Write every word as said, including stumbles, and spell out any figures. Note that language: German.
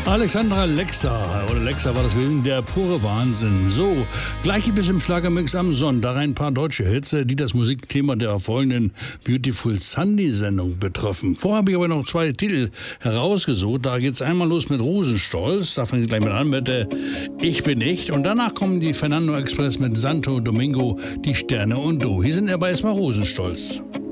Alexandra Lexa, oder Lexa war das gewesen, der pure Wahnsinn. So, gleich gibt es im Schlagermix am Sonntag ein paar deutsche Hits, die das Musikthema der folgenden Beautiful Sunday-Sendung betreffen. Vorher habe ich aber noch zwei Titel herausgesucht. Da geht es einmal los mit Rosenstolz, da fange ich gleich mit an mit äh, Ich bin echt. Und danach kommen die Fernando Express mit Santo Domingo, die Sterne und du. Hier sind aber erstmal Rosenstolz.